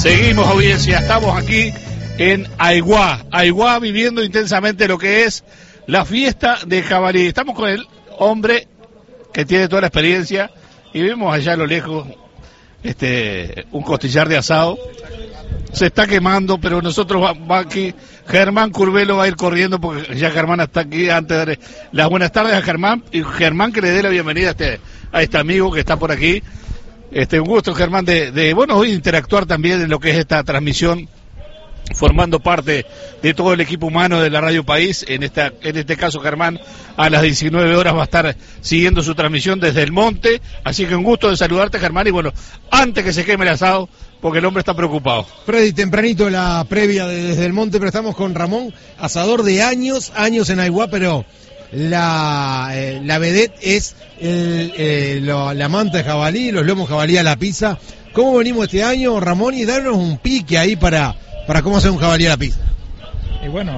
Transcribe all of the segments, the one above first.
Seguimos, audiencia, estamos aquí en Aiguá, viviendo intensamente lo que es la fiesta de jabalí. Estamos con el hombre que tiene toda la experiencia y vemos allá a lo lejos un costillar de asado. Se está quemando, pero nosotros va aquí. Germán Curvelo va a ir corriendo porque ya Germán está aquí. Antes de darle las buenas tardes a Germán, y Germán que le dé la bienvenida a este amigo que está por aquí. Un gusto, Germán, bueno, hoy interactuar también en lo que es esta transmisión, formando parte de todo el equipo humano de la Radio País. En este caso, Germán, a las 19 horas va a estar siguiendo su transmisión desde el monte. Así que un gusto de saludarte, Germán, y bueno, antes que se queme el asado, porque el hombre está preocupado. Freddy, tempranito la previa desde el monte, pero estamos con Ramón, asador de años en Aiguá, pero la vedette es la manta de jabalí, los lomos jabalí a la pizza. ¿Cómo venimos este año, Ramón? Y darnos un pique ahí para cómo hacer un jabalí a la pizza. Y bueno,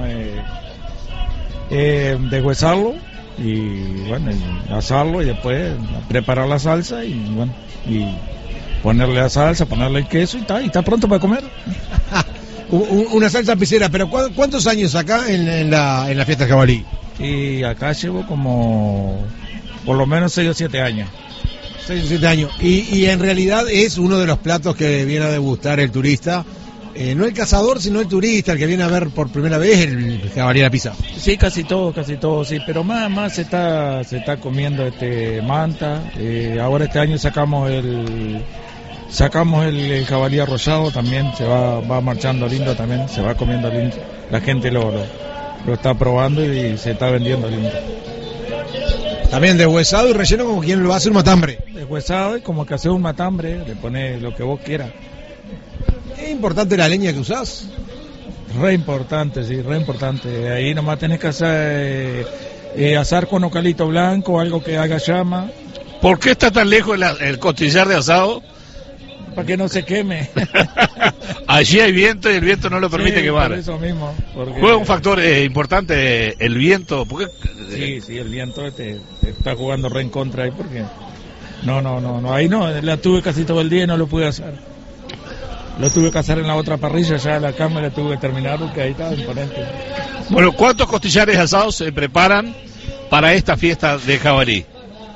deshuesarlo y bueno, asarlo y después preparar la salsa y bueno, y ponerle la salsa, ponerle el queso y está pronto para comer. Una salsa pisera, pero ¿cuántos años acá en la fiesta de jabalí? Y acá llevo como por lo menos 6 o 7 años. 6 o 7 años. Y en realidad es uno de los platos que viene a degustar el turista. No el cazador, sino el turista, el que viene a ver por primera vez el jabalí a la pizza. Sí, casi todo, sí, pero más se está comiendo manta. Ahora este año sacamos el jabalí arrollado, también se va marchando lindo, también se va comiendo lindo. La gente lo está probando y se está vendiendo lindo. También deshuesado y relleno como quien lo hace un matambre. Deshuesado y como que hace un matambre, le pone lo que vos quieras. ¿Es importante la leña que usás? Re importante, sí, re importante. Ahí nomás tenés que asar con ocalito blanco, algo que haga llama. ¿Por qué está tan lejos el costillar de asado? Para que no se queme. Allí hay viento y el viento no lo permite quemar. Por eso mismo. Juega un factor importante el viento. Porque sí, el viento te está jugando re en contra ahí porque no, ahí no, la tuve casi todo el día y no lo pude hacer. Lo tuve que hacer en la otra parrilla, ya la cámara tuve que terminar porque ahí estaba imponente. Bueno, ¿cuántos costillares asados se preparan para esta fiesta de jabalí?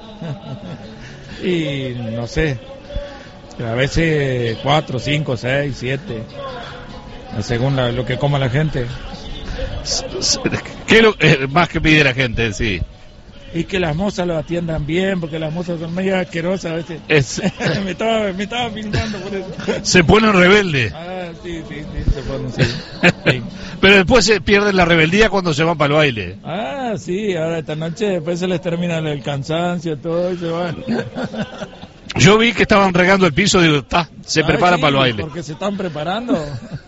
Y no sé, a veces 4, 5, 6, 7, según lo que coma la gente. ¿Qué es lo más que pide la gente? Sí. Y que las mozas lo atiendan bien, porque las mozas son medio asquerosas a veces. me estaba pintando por eso. Se ponen rebeldes. Sí, se ponen, sí. Pero después se pierden la rebeldía cuando se van para el baile. Sí, ahora esta noche después se les termina el cansancio, todo, y se van. Yo vi que estaban regando el piso y digo, se preparan para el baile. Porque se están preparando.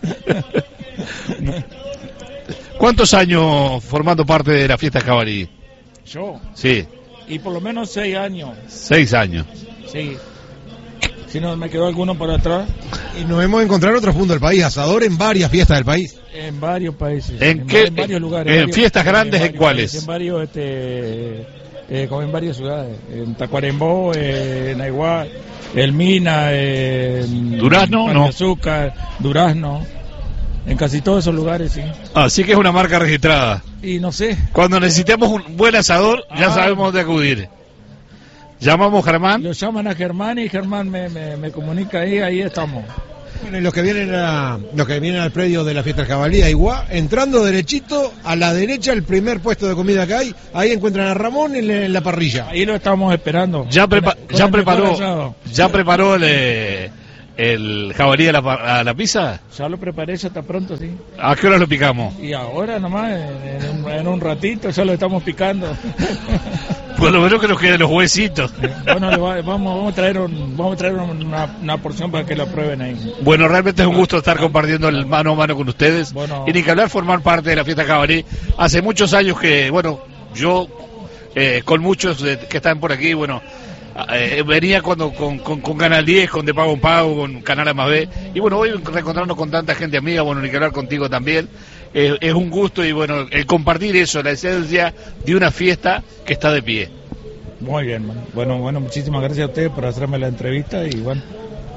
¿Cuántos años formando parte de la fiesta de jabalí? ¿Yo? Sí. Y por lo menos 6 años. 6 años. Sí. Si no, me quedó alguno por atrás. Y nos hemos encontrado en otro punto del país, asador en varias fiestas del país. En varios países. ¿En varios lugares. ¿En fiestas grandes en cuáles? En varios, como en varias ciudades. En Tacuarembó, en Aiguá, El Mina, en Durazno, no. Azúcar, Durazno. En casi todos esos lugares, sí. Así que es una marca registrada. Y no sé. Cuando necesitemos un buen asador, ya sabemos dónde acudir. Llamamos a Germán. Lo llaman a Germán y Germán me comunica ahí estamos. Bueno, y los que vienen al predio de la fiesta del jabalí, Aiguá, entrando derechito, a la derecha, el primer puesto de comida que hay, ahí encuentran a Ramón en la parrilla. Ahí lo estamos esperando. Ya preparó el jabalí a la pizza. Ya lo preparé, ya está pronto, sí. ¿A qué hora lo picamos? Y ahora nomás, en un ratito, ya lo estamos picando. Por lo menos que nos queden los huesitos. Bueno, vamos a traer una porción para que lo prueben ahí. Bueno, realmente es un gusto estar compartiendo el mano a mano con ustedes. Bueno. Y ni que hablar formar parte de la fiesta jabalí. Hace muchos años que, bueno, yo con muchos que están por aquí, bueno, venía cuando con Canal 10, con De Pago en Pago, con Canal A más B, y bueno, hoy reencontrarnos con tanta gente amiga, bueno, ni que hablar contigo también, es un gusto y bueno, el compartir eso, la esencia de una fiesta que está de pie. Muy bien, man. Bueno, muchísimas gracias a ustedes por hacerme la entrevista y bueno,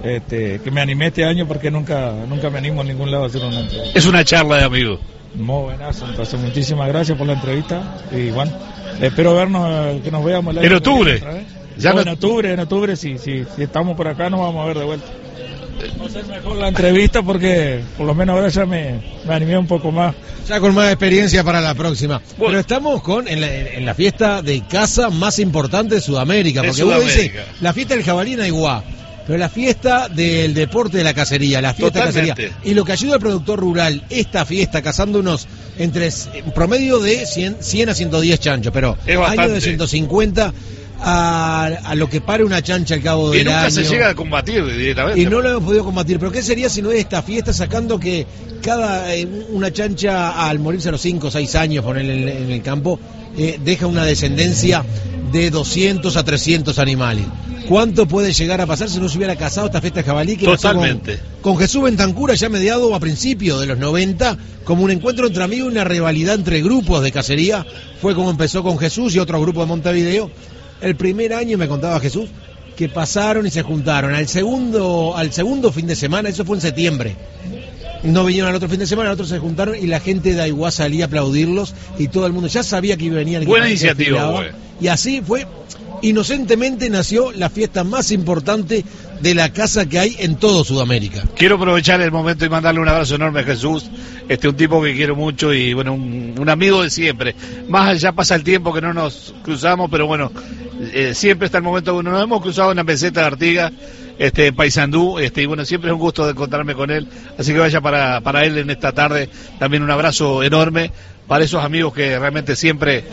que me animé este año porque nunca me animo a ningún lado a hacer una entrevista. Es una charla de amigos. Muy buenazo, entonces muchísimas gracias por la entrevista y bueno, espero vernos, que nos veamos en octubre. En octubre, si estamos por acá nos vamos a ver de vuelta. Va a ser mejor la entrevista porque por lo menos ahora ya me animé un poco más. Ya con más experiencia para la próxima. Bueno. Pero estamos en la fiesta de caza más importante de Sudamérica. Porque uno dice, la fiesta del jabalí en Aigua, pero la fiesta del deporte de la cacería, la fiesta de la cacería. Y lo que ayuda al productor rural, esta fiesta, cazando unos entre promedio de 100 a 110 chanchos, pero años de 150... A lo que pare una chancha al cabo del año. Y nunca se llega a combatir directamente. Y no lo hemos podido combatir. Pero ¿qué sería si no es esta fiesta sacando que una chancha al morirse a los 5 o 6 años en el campo deja una descendencia de 200 a 300 animales? ¿Cuánto puede llegar a pasar si no se hubiera cazado esta fiesta de jabalí? Que totalmente. Con Jesús Bentancura ya mediado a principios de los 90, como un encuentro entre amigos, una rivalidad entre grupos de cacería. Fue como empezó con Jesús y otro grupo de Montevideo. El primer año, me contaba Jesús, que pasaron y se juntaron. Al segundo fin de semana, eso fue en septiembre. No vinieron al otro fin de semana, al otro se juntaron y la gente de Aigua salía a aplaudirlos y todo el mundo ya sabía que venían. Buena iniciativa, güey. Y así fue, inocentemente nació la fiesta más importante de la caza que hay en todo Sudamérica. Quiero aprovechar el momento y mandarle un abrazo enorme a Jesús, un tipo que quiero mucho y bueno, un amigo de siempre. Más allá pasa el tiempo que no nos cruzamos, pero bueno, siempre está el momento que nos hemos cruzado en la meseta de Artigas, en Paysandú, y bueno, siempre es un gusto de encontrarme con él, así que vaya para él en esta tarde, también un abrazo enorme para esos amigos que realmente siempre,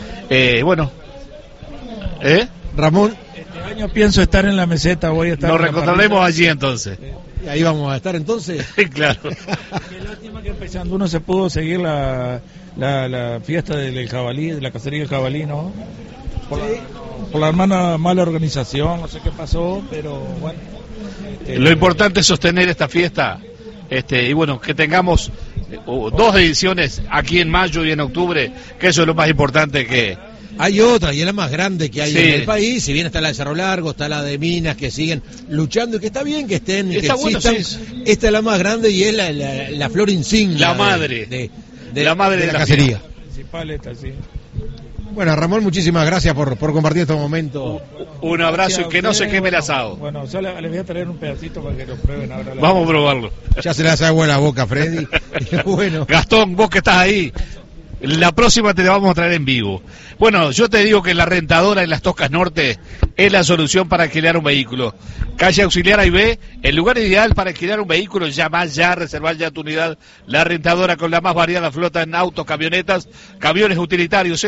Ramón, este año pienso estar en la meseta, voy a estar. Nos reencontraremos allí entonces. Y ahí vamos a estar entonces. Claro. Qué lástima que en Paysandú no se pudo seguir la fiesta del jabalí, de la cacería del jabalí, ¿no? Por la mala organización, no sé qué pasó, pero bueno. Lo importante es sostener esta fiesta, y bueno, que tengamos 2 ediciones aquí en mayo y en octubre, que eso es lo más importante que... Hay otra, y es la más grande que hay en el país, si bien está la de Cerro Largo, está la de Minas, que siguen luchando, y que está bien que estén, y que existan. Bueno, sí. Esta es la más grande y es la flor insignia. La madre. De la cacería. Principal esta, sí. Bueno, Ramón, muchísimas gracias por compartir estos momentos. Un abrazo y que no se queme el asado. Bueno, yo les voy a traer un pedacito para que lo prueben ahora. Vamos a probarlo. Ya se le hace agua en la boca, Freddy. Bueno. Gastón, vos que estás ahí, la próxima te la vamos a traer en vivo. Bueno, yo te digo que la rentadora en Las Toscas Norte es la solución para alquilar un vehículo. Calle Auxiliar A y B, el lugar ideal para alquilar un vehículo. Llama ya, reservar ya tu unidad. La rentadora con la más variada flota en autos, camionetas, camiones utilitarios.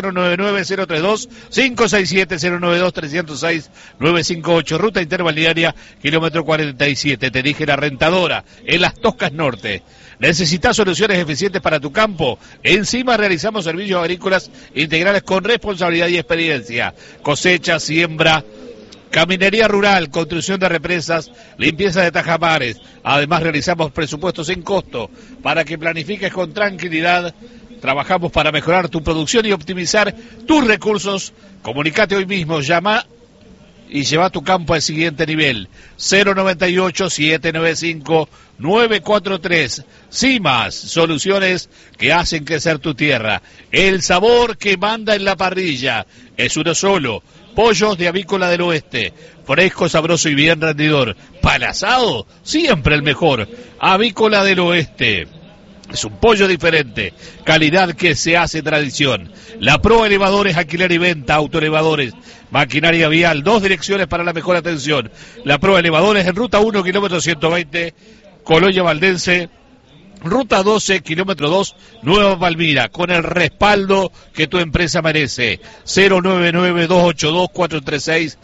099-032-567-092-306-958. Ruta interbalnearia, kilómetro 47. Te dije la rentadora en Las Toscas Norte. ¿Necesitas soluciones eficientes para tu campo? Encima realizamos servicios agrícolas integrales con responsabilidad y experiencia. Cosecha, siembra, caminería rural, construcción de represas, limpieza de tajamares. Además realizamos presupuestos sin costo para que planifiques con tranquilidad. Trabajamos para mejorar tu producción y optimizar tus recursos. Comunicate hoy mismo, llama y lleva tu campo al siguiente nivel. 098-795-943. CIMAS, soluciones que hacen crecer tu tierra. El sabor que manda en la parrilla es uno solo. Pollos de Avícola del Oeste. Fresco, sabroso y bien rendidor. Para asado, siempre el mejor. Avícola del Oeste. Es un pollo diferente, calidad que se hace tradición. La Pro Elevadores, alquiler y venta, autoelevadores, maquinaria vial, 2 direcciones para la mejor atención. La Pro Elevadores en ruta 1, kilómetro 120, Colonia Valdense, ruta 12, kilómetro 2, Nueva Palmira, con el respaldo que tu empresa merece. 099-282-436,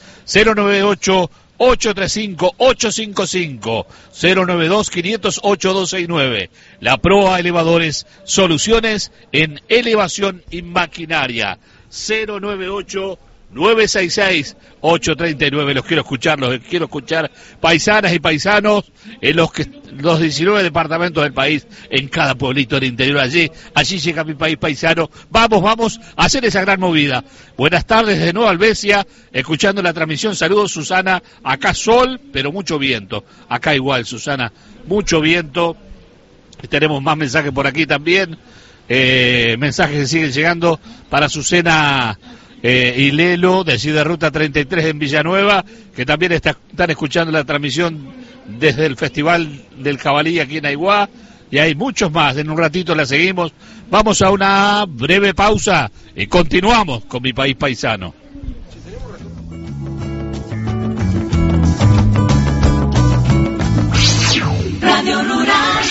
098-835-855, 092-500-8269. La Proa Elevadores, soluciones en elevación y maquinaria. 966-839. Los quiero escuchar, paisanas y paisanos en los 19 departamentos del país, en cada pueblito del interior. Allí llega mi país paisano. Vamos a hacer esa gran movida. Buenas tardes de nuevo, Albesia, escuchando la transmisión. Saludos, Susana. Acá sol, pero mucho viento. Acá igual, Susana, mucho viento. Tenemos más mensajes por aquí también. Mensajes que siguen llegando para Susana y Lelo, de allí de Ruta 33 en Villanueva, que también están escuchando la transmisión desde el Festival del Jabalí aquí en Aiguá, y hay muchos más. En un ratito la seguimos. Vamos a una breve pausa y continuamos con mi país paisano. Radio Rural.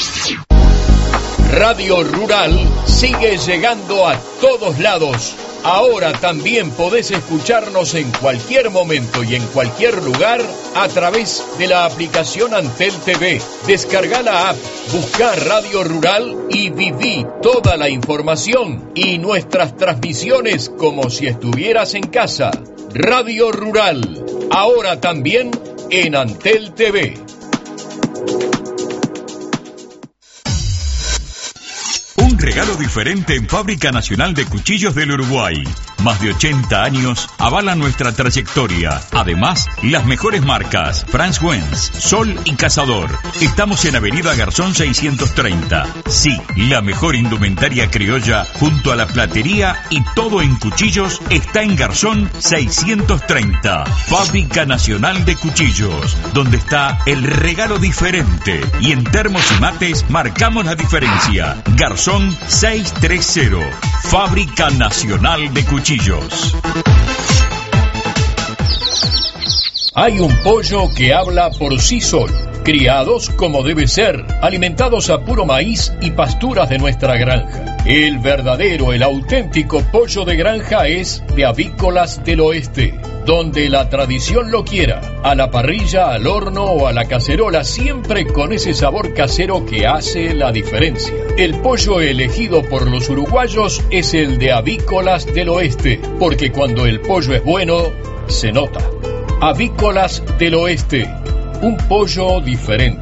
Radio Rural sigue llegando a todos lados. Ahora también podés escucharnos en cualquier momento y en cualquier lugar a través de la aplicación Antel TV. Descarga la app, busca Radio Rural y viví toda la información y nuestras transmisiones como si estuvieras en casa. Radio Rural, ahora también en Antel TV. Un regalo diferente en Fábrica Nacional de Cuchillos del Uruguay. Más de 80 años avalan nuestra trayectoria. Además, las mejores marcas: Franz Wenz, Sol y Cazador. Estamos en Avenida Garzón 630. Sí, la mejor indumentaria criolla junto a la platería y todo en cuchillos está en Garzón 630. Fábrica Nacional de Cuchillos, donde está el regalo diferente. Y en termos y mates marcamos la diferencia. Garzón 630. Fábrica Nacional de Cuchillos. Hay un pollo que habla por sí solo. Criados como debe ser, alimentados a puro maíz y pasturas de nuestra granja. El verdadero, el auténtico pollo de granja es de Avícolas del Oeste, donde la tradición lo quiera, a la parrilla, al horno o a la cacerola, siempre con ese sabor casero que hace la diferencia. El pollo elegido por los uruguayos es el de Avícolas del Oeste, porque cuando el pollo es bueno, se nota. Avícolas del Oeste, un pollo diferente.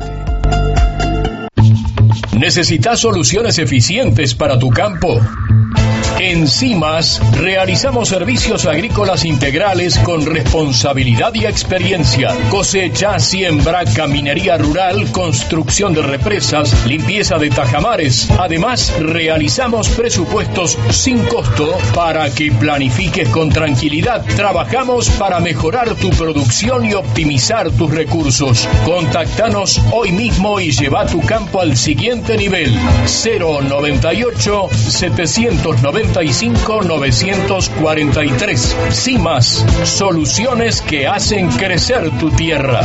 ¿Necesitas soluciones eficientes para tu campo? En CIMAS realizamos servicios agrícolas integrales con responsabilidad y experiencia. Cosecha, siembra, caminería rural, construcción de represas, limpieza de tajamares. Además, realizamos presupuestos sin costo para que planifiques con tranquilidad. Trabajamos para mejorar tu producción y optimizar tus recursos. Contactanos hoy mismo y lleva tu campo al siguiente nivel. 098 795 943. CIMAS, soluciones que hacen crecer tu tierra.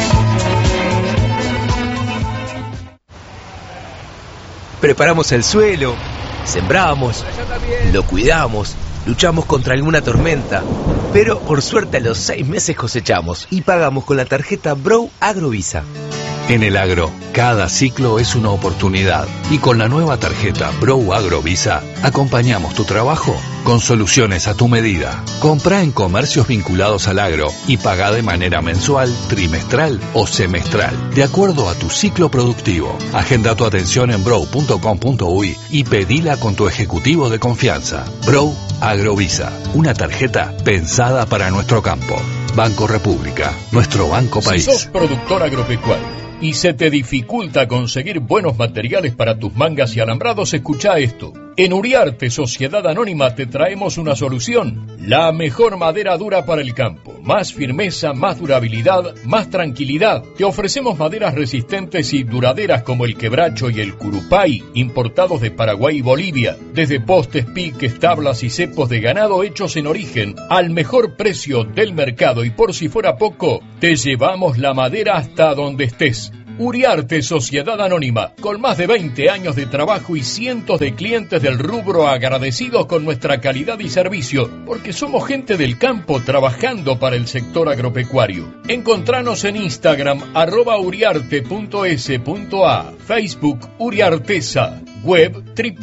Preparamos el suelo, sembramos, lo cuidamos, luchamos contra alguna tormenta, pero por suerte a los 6 meses cosechamos y pagamos con la tarjeta Bro Agrovisa. En el agro, cada ciclo es una oportunidad y con la nueva tarjeta Bro Agrovisa acompañamos tu trabajo con soluciones a tu medida. Compra en comercios vinculados al agro y paga de manera mensual, trimestral o semestral, de acuerdo a tu ciclo productivo. Agenda tu atención en bro.com.uy y pedila con tu ejecutivo de confianza. Bro Agrovisa, una tarjeta pensada para nuestro campo. Banco República, nuestro banco país. Si sos productor agropecuario y se te dificulta conseguir buenos materiales para tus mangas y alambrados, escuchá esto. En Uriarte Sociedad Anónima te traemos una solución. La mejor madera dura para el campo. Más firmeza, más durabilidad, más tranquilidad. Te ofrecemos maderas resistentes y duraderas como el quebracho y el curupay, importados de Paraguay y Bolivia. Desde postes, piques, tablas y cepos de ganado hechos en origen, al mejor precio del mercado. Y por si fuera poco, te llevamos la madera hasta donde estés. Uriarte Sociedad Anónima, con más de 20 años de trabajo y cientos de clientes del rubro agradecidos con nuestra calidad y servicio, porque somos gente del campo trabajando para el sector agropecuario. Encontranos en Instagram @uriarte.es.a, Facebook Uriartesa, Web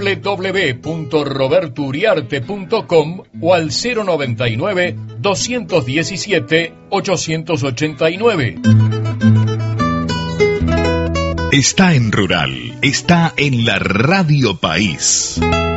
www.robertouriarte.com o al 099-217-889. Está en Rural, está en la Radio País.